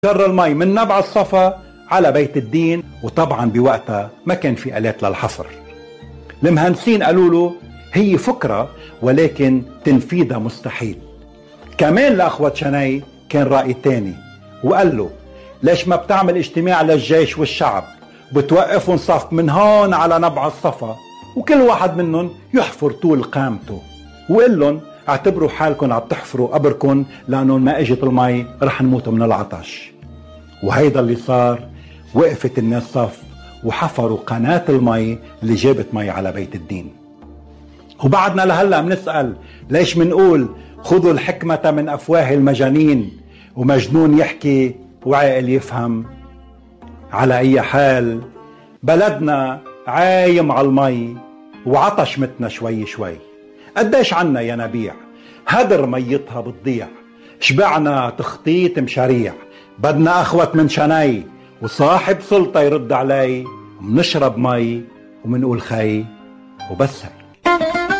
جر المي من نبع الصفا على بيت الدين، وطبعا بوقتها ما كان في آلات للحفر. المهندسين قالوا له هي فكرة ولكن تنفيذها مستحيل. كمان لأخوة شني كان رأي تاني وقال له ليش ما بتعمل اجتماع للجيش والشعب، بتوقفهم صف من هون على نبع الصفا وكل واحد منهم يحفر طول قامته، وقال لهم اعتبروا حالكم عم تحفروا قبركم لأنه ما اجت المي رح نموتوا من العطش. وهيدا اللي صار، وقفت الناس صف وحفروا قناة المي اللي جابت مي على بيت الدين. وبعدنا لهلا بنسأل ليش منقول خذوا الحكمة من أفواه المجانين، ومجنون يحكي وعاقل يفهم. على أي حال بلدنا عايم على المي وعطش متنا شوي شوي. قديش عنا ينابيع هدر ميتها بتضيع، شبعنا تخطيط مشاريع، بدنا أخوة من شني وصاحب سلطة يرد علي، ومنشرب مي ومنقول خي وبس هيك.